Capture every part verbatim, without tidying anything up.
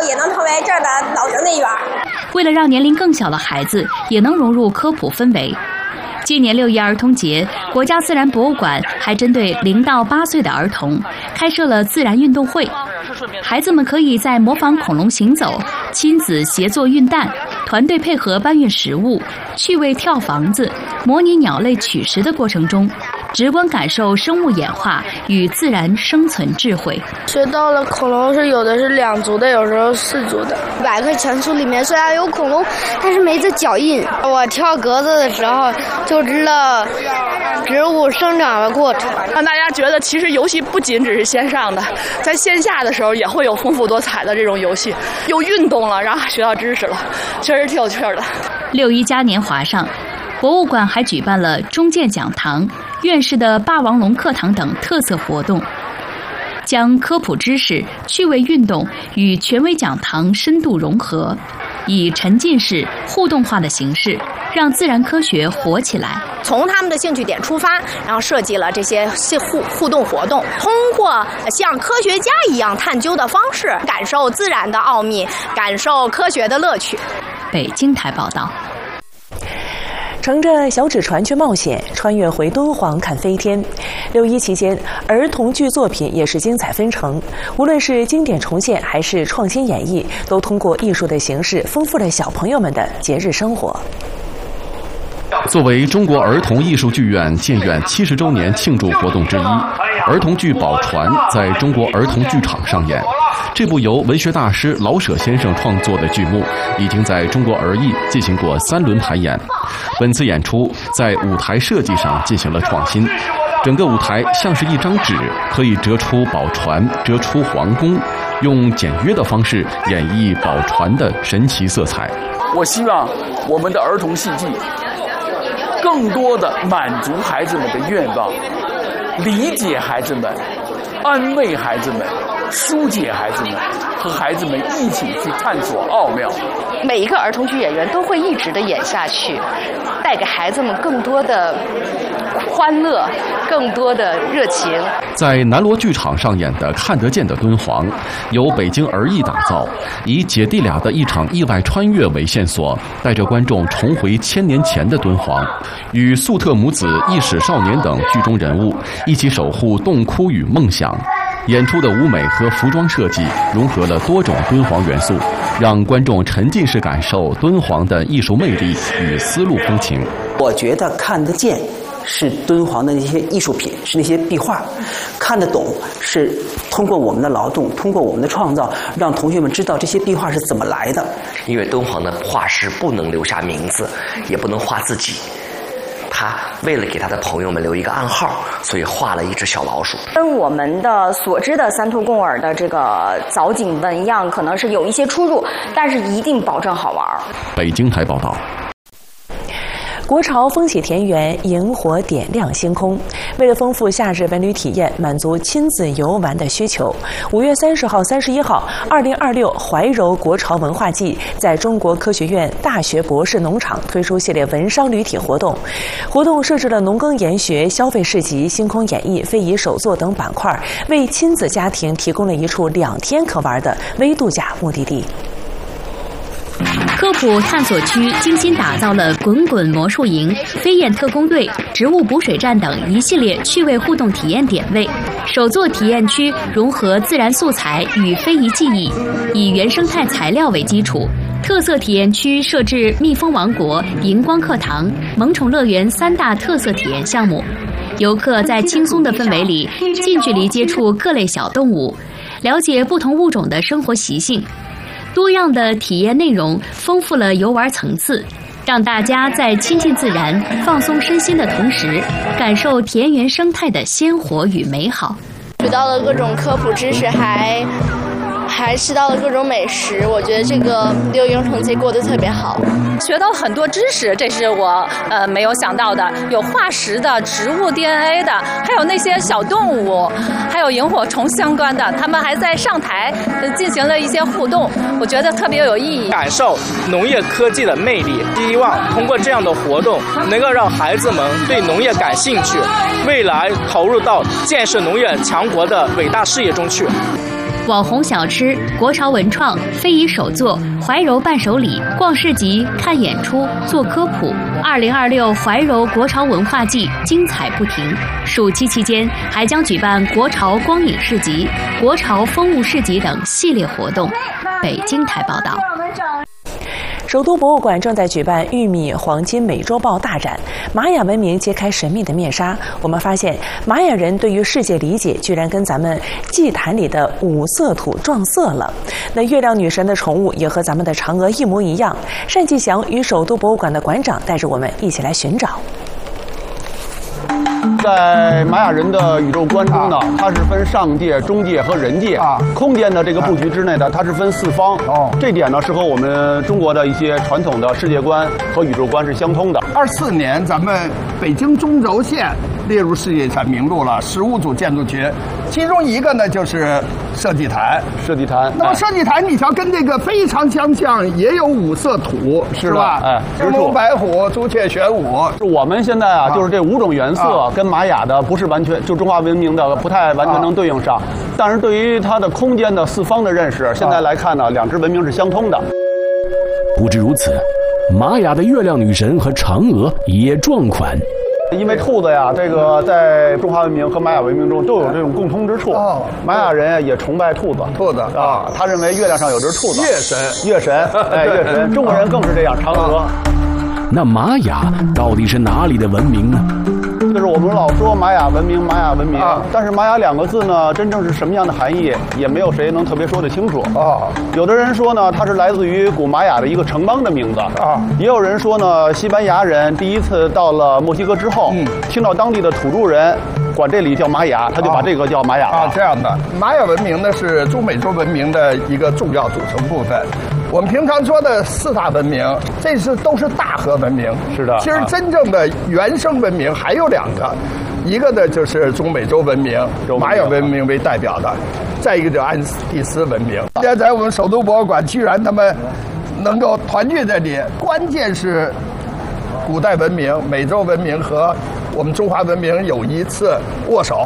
也能成为这儿的老人的一员。 为了让年龄更小的孩子也能融入科普氛围，今年六一儿童节，国家自然博物馆还针对零到八岁的儿童开设了自然运动会。孩子们可以在模仿恐龙行走、亲子协作运蛋、团队配合搬运食物、趣味跳房子、模拟鸟类取食的过程中，直观感受生物演化与自然生存智慧。 学到了恐龙是有的是两足的，有时候四足的。百科全书里面虽然有恐龙，但是没这脚印。我跳格子的时候就知道植物生长的过程， 让大家觉得其实游戏不仅只是线上的，在线下的时候也会有丰富多彩的这种游戏，又运动了，然后还学到知识了，确实挺有趣的。 六一嘉年华上，博物馆还举办了中建讲堂、院士的霸王龙课堂等特色活动，将科普知识、趣味运动与权威讲堂深度融合，以沉浸式、互动化的形式，让自然科学活起来。 从他们的兴趣点出发，然后设计了这些互互动活动，通过像科学家一样探究的方式，感受自然的奥秘，感受科学的乐趣。 北京台报道。 乘着小纸船去冒险，穿越回敦煌看飞天。六一期间，儿童剧作品也是精彩纷呈，无论是经典重现还是创新演绎，都通过艺术的形式丰富了小朋友们的节日生活。 作为中国儿童艺术剧院建院七十周年庆祝活动之一，儿童剧《宝船》在中国儿童剧场上演。这部由文学大师老舍先生创作的剧目，已经在中国儿艺进行过三轮排演。本次演出在舞台设计上进行了创新，整个舞台像是一张纸，可以折出宝船，折出皇宫，用简约的方式演绎宝船的神奇色彩。 我希望我们的儿童戏剧更多的满足孩子们的愿望，理解孩子们，安慰孩子们，疏解孩子们，和孩子们一起去探索奥妙。 每一个儿童剧演员都会一直的演下去，带给孩子们更多的欢乐，更多的热情。 在南锣剧场上演的《看得见的敦煌》，由北京儿艺打造，以姐弟俩的一场意外穿越为线索，带着观众重回千年前的敦煌，与粟特母子、异史少年等剧中人物一起守护洞窟与梦想。演出的舞美和服装设计融合了多种敦煌元素，让观众沉浸式感受敦煌的艺术魅力与丝路风情。 我觉得看得见是敦煌的那些艺术品，是那些壁画；看得懂是通过我们的劳动，通过我们的创造，让同学们知道这些壁画是怎么来的。 因为敦煌的画师不能留下名字，也不能画自己。他为了给他的朋友们留一个暗号，所以画了一只小老鼠。 跟我们的所知的三图贡尔的这个藻井纹样可能是有一些出入，但是一定保证好玩。 北京台报道。 国潮风起田园，萤火点亮星空。为了丰富夏日文旅体验，满足亲子游玩的需求，五月三十号、三十一号，二零二六怀柔国潮文化季在中国科学院大学博士农场推出系列文商旅体活动。活动设置了农耕研学、消费市集、星空演艺、非遗手作等板块，为亲子家庭提供了一处两天可玩的微度假目的地。 科普探索区精心打造了滚滚魔术营、飞燕特工队、植物补水站等一系列趣味互动体验点位。手作体验区融合自然素材与非遗技艺，以原生态材料为基础。特色体验区设置蜜蜂王国、荧光课堂、萌宠乐园三大特色体验项目，游客在轻松的氛围里近距离接触各类小动物，了解不同物种的生活习性。多样的体验内容丰富了游玩层次，让大家在亲近自然、放松身心的同时，感受田园生态的鲜活与美好。 学到了各种科普知识，还还吃到了各种美食，我觉得这个六一儿童节过得特别好。 学到很多知识，这是我呃没有想到的，有化石的、植物 D N A 的，还有那些小动物，还有萤火虫相关的，他们还在上台进行了一些互动，我觉得特别有意义。 感受农业科技的魅力，希望通过这样的活动，能够让孩子们对农业感兴趣，未来投入到建设农业强国的伟大事业中去。 网红小吃、国潮文创、非遗手作、怀柔伴手礼、逛市集、看演出、做科普。二零二六怀柔国潮文化季精彩不停。暑期期间还将举办国潮光影市集、国潮风物市集等系列活动。北京台报道。 首都博物馆正在举办玉米黄金美洲豹大展，玛雅文明揭开神秘的面纱。我们发现，玛雅人对于世界理解居然跟咱们祭坛里的五色土撞色了。那月亮女神的宠物也和咱们的嫦娥一模一样。单霁翔与首都博物馆的馆长带着我们一起来寻找。 在玛雅人的宇宙观中呢，它是分上界、中界和人界。啊，空间的这个布局之内呢，它是分四方。哦，这点呢是和我们中国的一些传统的世界观和宇宙观是相通的。 二四年，咱们北京中轴线列入世界遗产名录了十五组建筑群，其中一个呢就是社稷坛。 社稷坛， 那么社稷坛你瞧跟这个非常相像，也有五色土，是吧？ 哎， 青龙白虎、朱雀玄武。 我们现在啊，就是这五种元素跟玛雅的不是完全，就中华文明的不太完全能对应上。但是对于它的空间的四方的认识，现在来看呢，两支文明是相通的。 不止如此，玛雅的月亮女神和嫦娥也撞款。 因为兔子呀，这个在中华文明和玛雅文明中都有这种共通之处。哦，玛雅人也崇拜兔子。 兔子啊，他认为月亮上有只兔子。 月神， 月神，哎，月神。中国人更是这样，嫦娥。 那玛雅到底是哪里的文明呢？ 就是我们老说玛雅文明，玛雅文明，啊、但是玛雅两个字呢，真正是什么样的含义，也没有谁能特别说得清楚。啊，有的人说呢，它是来自于古玛雅的一个城邦的名字。啊，也有人说呢，西班牙人第一次到了墨西哥之后，嗯，听到当地的土著人管这里叫玛雅，他就把这个叫玛雅了。 啊，这样的，玛雅文明呢是中美洲文明的一个重要组成部分。我们平常说的四大文明，这是都是大河文明。 是的， 其实真正的原生文明还有两个，一个呢就是中美洲文明，玛雅文明为代表的，再一个就是安第斯文明。现在在我们首都博物馆，居然他们能够团聚在这里，关键是古代文明、美洲文明和我们中华文明有一次握手。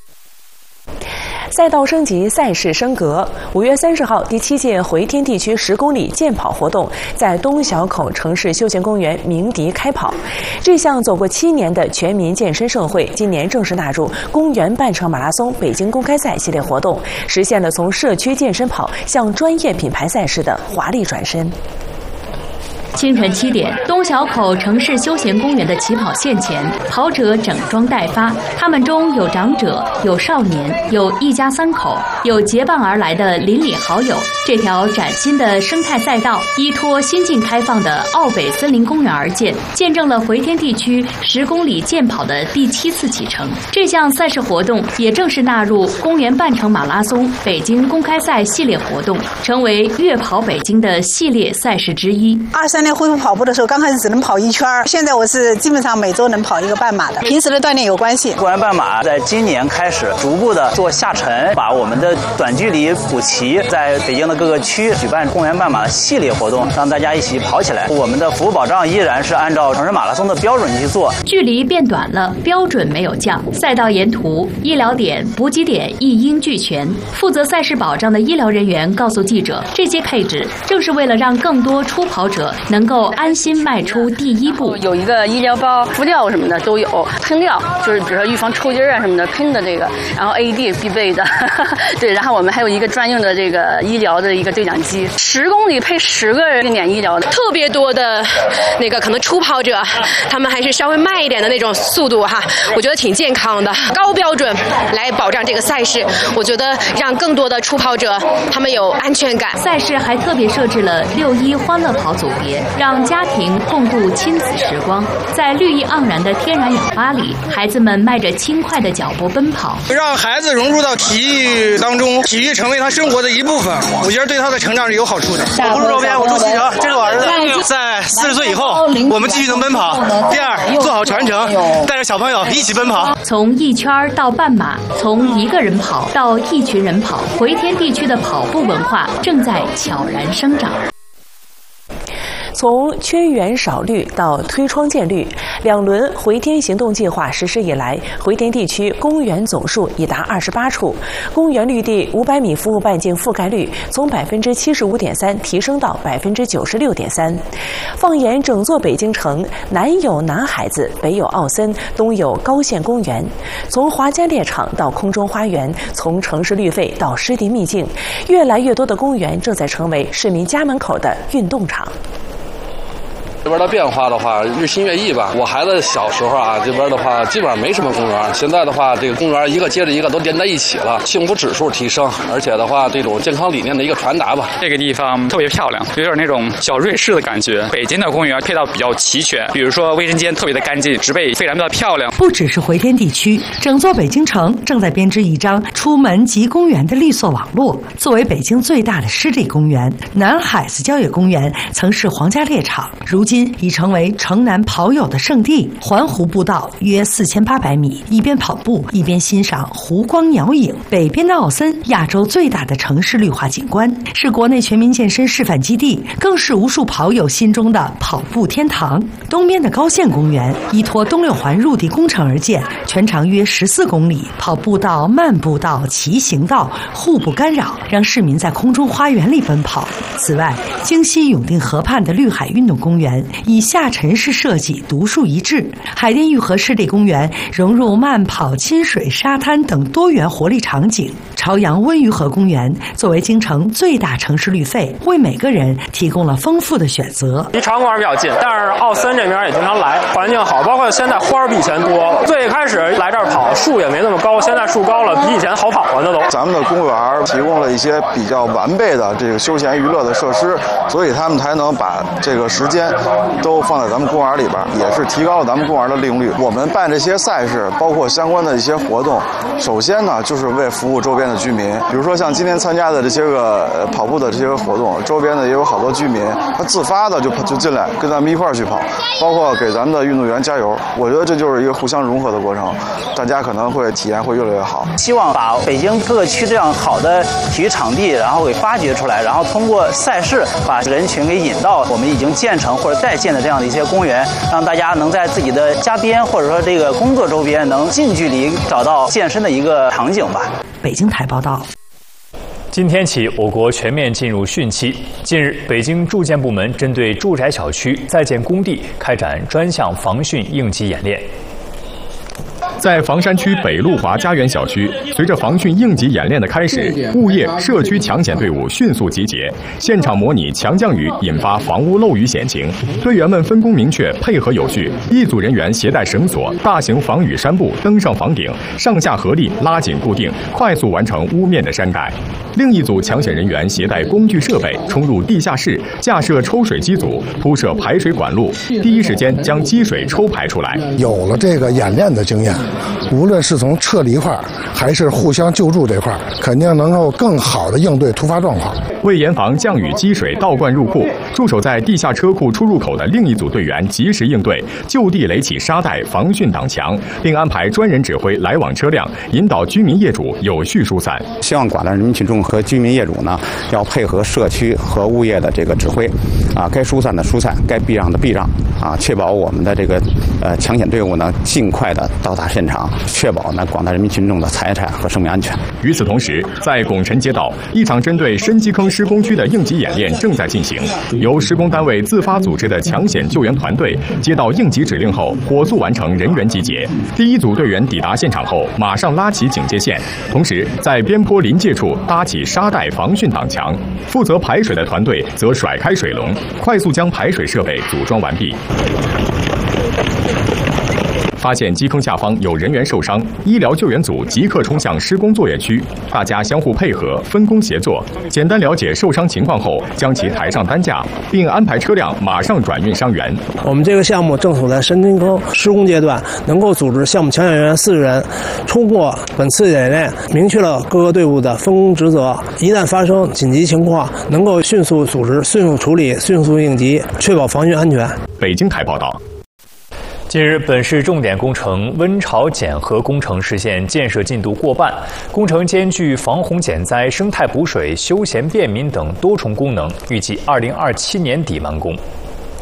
赛道升级，赛事升格。五月三十号，第七届回天地区十公里健跑活动在东小口城市休闲公园鸣笛开跑。这项走过七年的全民健身盛会，今年正式纳入公园半程马拉松北京公开赛系列活动，实现了从社区健身跑向专业品牌赛事的华丽转身。 清晨七点，东小口城市休闲公园的起跑线前，跑者整装待发。他们中有长者，有少年，有一家三口，有结伴而来的邻里好友。这条崭新的生态赛道，依托新近开放的奥北森林公园而建，见证了回天地区十公里健跑的第七次启程。这项赛事活动也正式纳入公园半程马拉松北京公开赛系列活动，成为悦跑北京的系列赛事之一。 二三年恢复跑步的时候，刚开始只能跑一圈，现在我是基本上每周能跑一个半马的，平时的锻炼有关系。 公园半马在今年开始逐步的做下沉，把我们的短距离补齐，在北京的各个区举办公园半马的系列活动，让大家一起跑起来。我们的服务保障依然是按照城市马拉松的标准去做， 距离变短了，标准没有降。赛道沿途医疗点、补给点一应俱全。负责赛事保障的医疗人员告诉记者，这些配置正是为了让更多初跑者能够安心迈出第一步。 有一个医疗包、敷料什么的都有，喷料就是比如说预防抽筋啊什么的喷的这个，然后 A E D 必备的，对，然后我们还有一个专用的这个医疗的一个对讲机，十公里配十个定点医疗的， 特别多的那个可能初跑者，他们还是稍微慢一点的那种速度哈，我觉得挺健康的，高标准来保障这个赛事，我觉得让更多的初跑者他们有安全感。 赛事还特别设置了六一欢乐跑组别，让家庭共度亲子时光。在绿意盎然的天然氧吧里，孩子们迈着轻快的脚步奔跑， 让孩子融入到体育当中，体育成为他生活的一部分，我觉得对他的成长是有好处的。 我不是周边，我住西城，这是我儿子。在四十岁以后，我们继续能奔跑。第二，做好传承，带着小朋友一起奔跑。 从一圈到半马，从一个人跑到一群人跑，回天地区的跑步文化正在悄然生长。 从圈园少绿到推窗建绿，两轮回填行动计划实施以来，回填地区公园总数已达二十八处，公园绿地五百米服务半径覆盖率从百分之七十五点三提升到百分之九十六点三。放眼整座北京城，南有南海子，北有奥森，东有高县公园。从华家猎场到空中花园，从城市绿肺到湿地秘境，越来越多的公园正在成为市民家门口的运动场。 这边的变化的话，日新月异吧。我孩子小时候啊，这边的话基本上没什么公园。现在的话，这个公园一个接着一个都连在一起了，幸福指数提升，而且的话，这种健康理念的一个传达吧。 这个地方特别漂亮，有点那种小瑞士的感觉。北京的公园配套比较齐全，比如说卫生间特别的干净，植被非常的漂亮。 不只是回填地区，整座北京城正在编织一张出门即公园的绿色网络。作为北京最大的湿地公园，南海子郊野公园曾是皇家猎场，如今已成为城南跑友的圣地。环湖步道约四千八百米，一边跑步一边欣赏湖光鸟影。北边的奥森，亚洲最大的城市绿化景观，是国内全民健身示范基地，更是无数跑友心中的跑步天堂。东边的高县公园依托东六环入地工程而建，全长约十四公里，跑步道、漫步道、骑行道互不干扰，让市民在空中花园里奔跑。此外，京西永定河畔的绿海运动公园以下沉式设计独树一帜，海淀玉河湿地公园融入慢跑、亲水、沙滩等多元活力场景。朝阳温榆河公园作为京城最大城市绿肺，为每个人提供了丰富的选择。 离朝阳公园比较近，但是奥森这边也经常来，环境好，包括现在花儿比以前多。最开始来这儿跑，树也没那么高，现在树高了，比以前好跑了那都。 咱们的公园提供了一些比较完备的这个休闲娱乐的设施，所以他们才能把这个时间都放在咱们公园里边，也是提高了咱们公园的利用率。我们办这些赛事，包括相关的一些活动，首先呢就是为服务周边的居民。比如说像今天参加的这些个跑步的这些个活动，周边的也有好多居民，他自发的就就进来跟咱们一块儿去跑，包括给咱们的运动员加油。我觉得这就是一个互相融合的过程，大家可能会体验会越来越好。 希望把北京各个区这样好的体育场地，然后给发掘出来，然后通过赛事把人群给引到我们已经建成或者在建的这样的一些公园，让大家能在自己的家边或者说这个工作周边能近距离找到健身的一个场景吧。 北京台报道。 今天起，我国全面进入汛期。近日，北京住建部门针对住宅小区在建工地开展专项防汛应急演练。 在房山区北路华家园小区，随着防汛应急演练的开始，物业、社区抢险队伍迅速集结，现场模拟强降雨引发房屋漏雨险情。队员们分工明确，配合有序，一组人员携带绳索、大型防雨帆布登上房顶，上下合力拉紧固定，快速完成屋面的山盖。另一组抢险人员携带工具设备冲入地下室，架设抽水机组，铺设排水管路，第一时间将积水抽排出来。 有了这个演练的经验，无论是从撤离块还是互相救助这块，肯定能够更好的应对突发状况。 为严防降雨积水倒灌入库，驻守在地下车库出入口的另一组队员及时应对，就地垒起沙袋防汛挡墙，并安排专人指挥来往车辆，引导居民业主有序疏散。 希望广大人民群众和居民业主呢，要配合社区和物业的这个指挥，啊，该疏散的疏散，该避让的避让，啊，确保我们的这个呃抢险队伍呢尽快的到达现场，确保呢广大人民群众的财产和生命安全。 与此同时，在拱辰街道，一场针对深基坑施工区的应急演练正在进行。由施工单位自发组织的抢险救援团队，接到应急指令后，火速完成人员集结。第一组队员抵达现场后，马上拉起警戒线，同时在边坡临界处搭起沙袋防汛挡墙。负责排水的团队则甩开水龙，快速将排水设备组装完毕。发现基坑下方有人员受伤，医疗救援组即刻冲向施工作业区，大家相互配合，分工协作。简单了解受伤情况后，将其抬上担架，并安排车辆马上转运伤员。 我们这个项目正处在深基坑施工阶段，能够组织项目抢险人员四十人，通过本次演练，明确了各个队伍的分工职责。一旦发生紧急情况，能够迅速组织、迅速处理、迅速应急，确保防汛安全。 北京台报道。 近日，本市重点工程温巢减河工程实现建设进度过半，工程兼具防洪减灾、生态补水、休闲便民等多重功能，预计二零二七年底完工。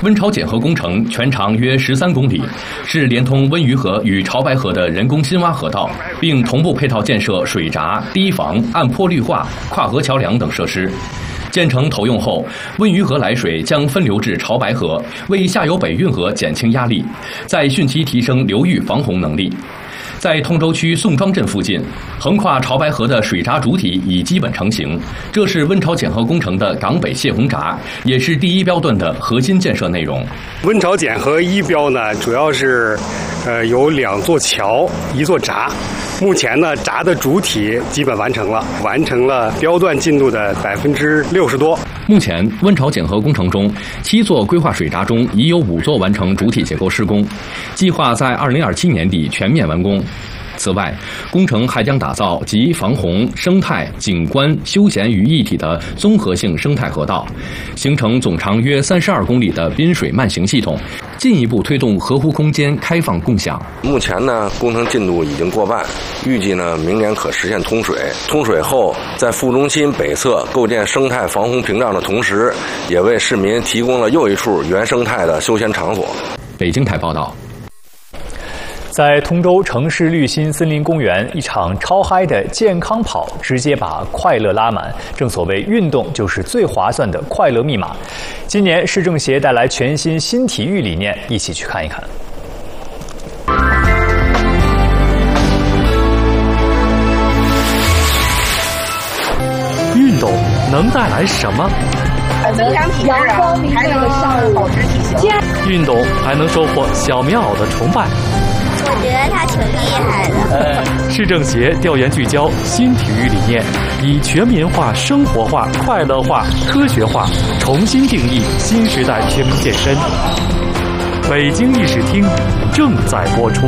温潮检核工程全长约十三公里，是连通温榆河与潮白河的人工新挖河道，并同步配套建设水闸、堤防、岸坡绿化、跨河桥梁等设施。建成投用后，温榆河来水将分流至潮白河，为下游北运河减轻压力，在汛期提升流域防洪能力。在通州区宋庄镇附近，横跨潮白河的水闸主体已基本成型，这是温潮检核工程的港北泄洪闸，也是第一标段的核心建设内容。 温潮检核一标呢，主要是呃有两座桥，一座闸。目前呢，闸的主体基本完成了，完成了标段进度的百分之六十多。 目前，温潮检核工程中，七座规划水闸中已有五座完成主体结构施工，计划在二零二七年底全面完工。此外，工程还将打造集防洪、生态、景观、休闲于一体的综合性生态河道，形成总长约三十二公里的滨水慢行系统，进一步推动河湖空间开放共享。 目前呢，工程进度已经过半，预计呢明年可实现通水。通水后，在副中心北侧构建生态防洪屏障的同时，也为市民提供了又一处原生态的休闲场所。 北京台报道。 在通州城市绿心森林公园，一场超嗨的健康跑直接把快乐拉满。正所谓运动就是最划算的快乐密码。今年市政协带来全新新体育理念，一起去看一看。 运动能带来什么？ 增强体质啊，还能保持体型。 运动还能收获小棉袄的崇拜。 我觉得他挺厉害的。 市政协调研聚焦新体育理念，以全民化、生活化、快乐化、科学化重新定义新时代全民健身。北京议事厅正在播出。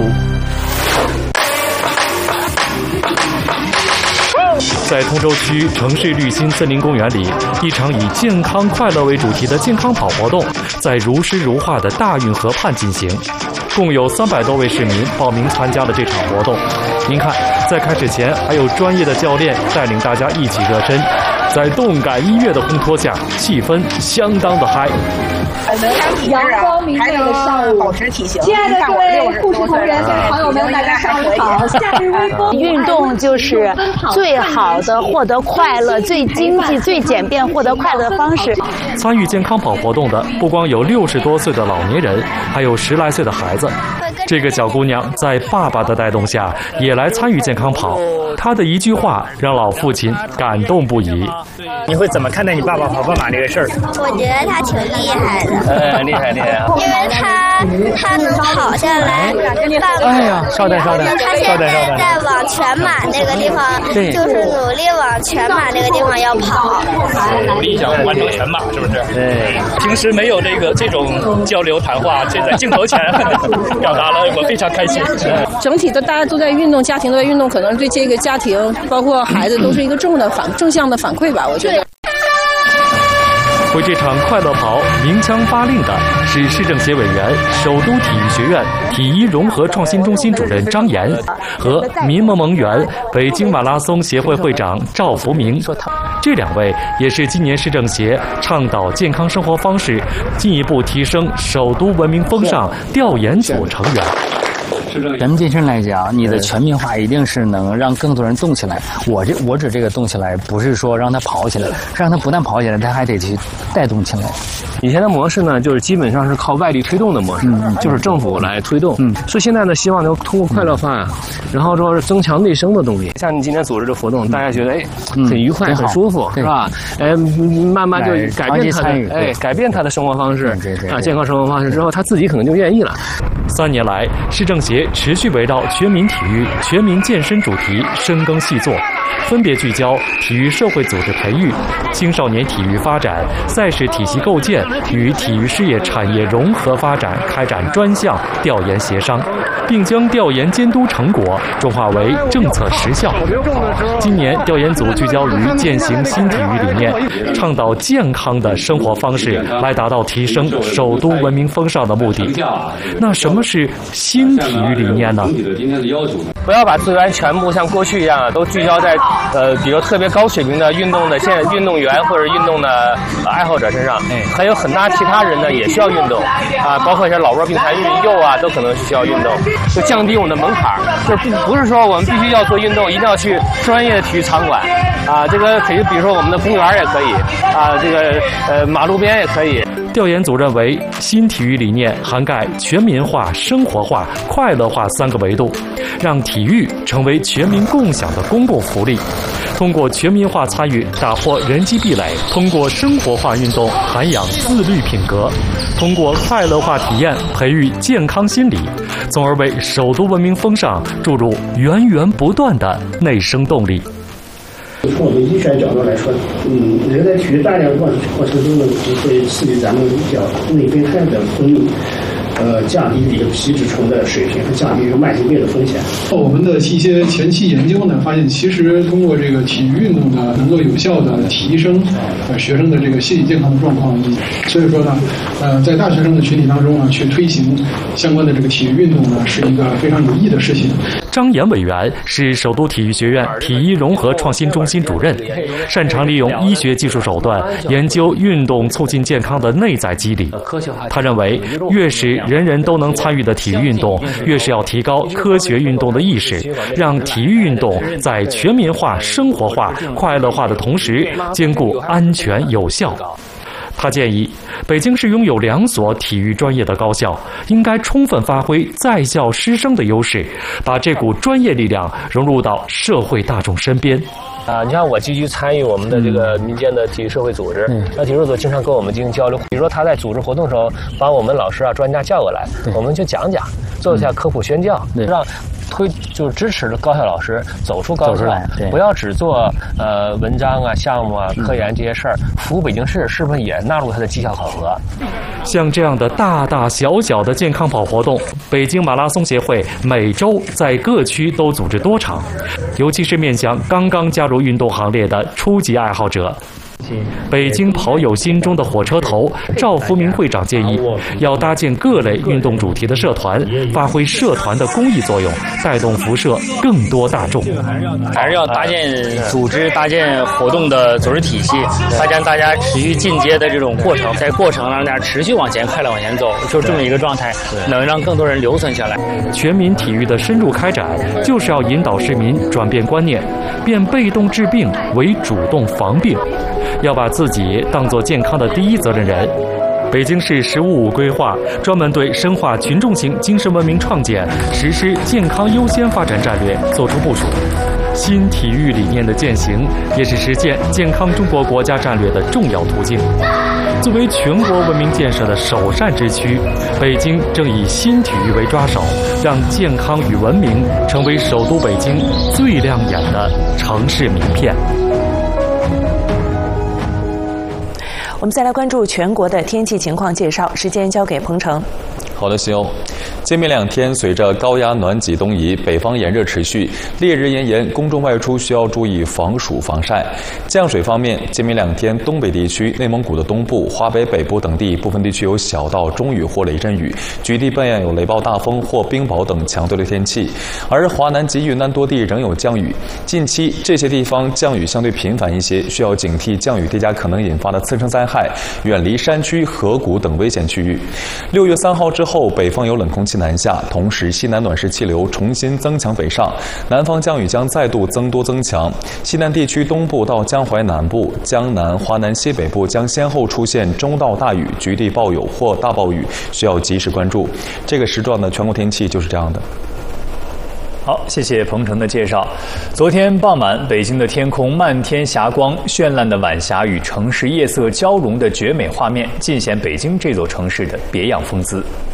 在通州区城市绿心森林公园里，一场以健康快乐为主题的健康跑活动在如诗如画的大运河畔进行。共有三百多位市民报名参加了这场活动。您看，在开始前还有专业的教练带领大家一起热身，在动感音乐的烘托下，气氛相当的嗨。 阳光明媚的上午，保持体型。亲爱的各位护士同仁、朋友们，大家上午好。夏日微风。 运动就是最好的获得快乐、最经济、最简便获得快乐的方式。 参与健康跑活动的不光有六十多岁的老年人，还有十来岁的孩子。这个小姑娘在爸爸的带动下，也来参与健康跑。她的一句话让老父亲感动不已。 你会怎么看待你爸爸跑半马这个事儿？ 我觉得他挺厉害的。 呃，厉害厉害啊！ 因为他他能跑下来半马。 哎呀，稍等稍等， 他现在在往全马那个地方，就是努力往全马那个地方要跑。 努力想完成全马，是不是？对。平时没有这个这种交流谈话，这在镜头前表达了，我非常开心。 整体的大家都在运动，家庭都在运动，可能对这个家庭包括孩子都是一个正的反正向的反馈吧，我觉得。 为这场快乐跑鸣枪发令的是市政协委员、首都体育学院体育融合创新中心主任张岩和民盟盟员、北京马拉松协会会长赵福明。这两位也是今年市政协倡导健康生活方式、进一步提升首都文明风尚调研组成员。 全民健身来讲，你的全民化一定是能让更多人动起来。我这我指这个动起来，不是说让他跑起来，是让他不但跑起来，他还得去带动起来。 以前的模式呢，就是基本上是靠外力推动的模式，嗯、就是政府来推动。嗯，所以现在呢，希望能通过快乐化呀、嗯，然后说是增强内生的动力。像你今天组织的活动，大家觉得哎很愉快、嗯、很舒服，是吧？哎，慢慢就改变他的哎改变他的生活方式啊，健康生活方式之后，他自己可能就愿意了。 三年来，市政协持续围绕全民体育、全民健身主题深耕细作，分别聚焦体育社会组织培育、青少年体育发展、赛事体系构建与体育事业产业融合发展开展专项调研协商。 并将调研监督成果转化为政策实效。今年调研组聚焦于践行新体育理念，倡导健康的生活方式，来达到提升首都文明风尚的目的。那什么是新体育理念呢？ 不要把资源全部像过去一样都聚焦在呃，比如特别高水平的运动的现运动员或者运动的、呃、爱好者身上，还有很大其他人呢也需要运动啊，包括一些老弱病残、孕幼啊，都可能需要运动，就降低我们的门槛，就是不不是说我们必须要做运动，一定要去专业的体育场馆啊，这个可以，比如说我们的公园也可以啊，这个呃马路边也可以。 调研组认为，新体育理念涵盖全民化、生活化、快乐化三个维度，让体育成为全民共享的公共福利。通过全民化参与打破人机壁垒，通过生活化运动涵养自律品格，通过快乐化体验培育健康心理，从而为首都文明风尚注入源源不断的内生动力。 从我们医学角度来说，嗯，人在体育大量过过程中呢，会刺激咱们叫内啡肽的分泌，呃，降低这个皮质醇的水平和降低这个慢性病的风险。 我们的一些前期研究呢，发现其实通过这个体育运动呢，能够有效的提升呃学生的这个心理健康的状况。所以说呢，呃，在大学生的群体当中呢，去推行相关的这个体育运动呢，是一个非常有益的事情。 张岩委员是首都体育学院体医融合创新中心主任，擅长利用医学技术手段研究运动促进健康的内在机理。他认为，越是人人都能参与的体育运动，越是要提高科学运动的意识，让体育运动在全民化、生活化、快乐化的同时，兼顾安全有效。他建议，北京市拥有两所体育专业的高校，应该充分发挥在校师生的优势，把这股专业力量融入到社会大众身边。 啊，你看我积极参与我们的这个民间的体育社会组织，嗯、那体育社会组织经常跟我们进行交流。比如说他在组织活动的时候，把我们老师啊、专家叫过来，我们就讲讲，做一下科普宣教，让推就是支持高校老师走出高校，不要只做呃文章啊、项目啊、科研这些事儿。服务北京市是不是也纳入他的绩效考核？ 像这样的大大小小的健康跑活动，北京马拉松协会每周在各区都组织多场，尤其是面向刚刚加入运动行列的初级爱好者。北京跑友心中的火车头赵福明会长建议，要搭建各类运动主题的社团，发挥社团的公益作用，带动辐射更多大众。 还是要搭建组织、搭建活动的组织体系，搭建大家持续进阶的这种过程，在过程让大家持续往前、快乐往前走，就是这么一个状态，能让更多人留存下来。 全民体育的深入开展，就是要引导市民转变观念，变被动治病为主动防病。要把自己当作健康的第一责任人。北京市“十五五”规划专门对深化群众型精神文明创建、实施健康优先发展战略作出部署。新体育理念的践行，也是实现健康中国国家战略的重要途径。作为全国文明建设的首善之区，北京正以新体育为抓手，让健康与文明成为首都北京最亮眼的城市名片。 我们再来关注全国的天气情况介绍，时间交给彭程。 好的，行。今明两天，随着高压暖挤东移，北方炎热持续，烈日炎炎，公众外出需要注意防暑防晒。降水方面，今明两天，东北地区、内蒙古的东部、华北北部等地部分地区有小到中雨或雷阵雨，局地伴有雷暴大风或冰雹等强对流天气。而华南及云南多地仍有降雨，近期这些地方降雨相对频繁一些，需要警惕降雨叠加可能引发的次生灾害，远离山区、河谷等危险区域。六月三号之后，北方有冷空气南下，同时西南暖湿气流重新增强北上，南方降雨将再度增多增强。西南地区东部到江淮南部、江南、华南西北部将先后出现中到大雨，局地暴有或大暴雨，需要及时关注。这个时段的全国天气就是这样的。 好，谢谢彭程的介绍。昨天傍晚，北京的天空漫天霞光，绚烂的晚霞与城市夜色交融的绝美画面，尽显北京这座城市的别样风姿。